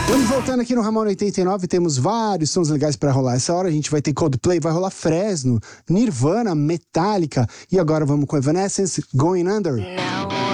Vamos voltando aqui no Ramon 89, temos vários sons legais pra rolar. Essa hora a gente vai ter Coldplay, vai rolar Fresno, Nirvana, Metallica e agora vamos com Evanescence, Going Under. Now